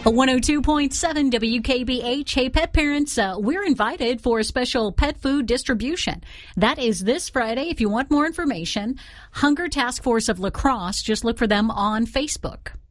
102.7 WKBH. Hey, pet parents, we're invited for a special pet food distribution. That is this Friday. If you want more information, Hunger Task Force of La Crosse, just look for them on Facebook.